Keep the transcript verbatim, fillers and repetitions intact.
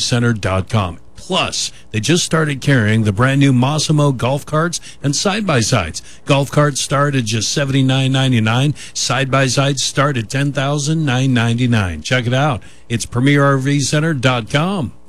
center dot com. Plus, they just started carrying the brand new Massimo golf carts and side-by-sides. Golf carts start at just seventy-nine ninety-nine. Side-by-sides start at ten thousand nine hundred ninety-nine. Check it out. It's premier R V center dot com.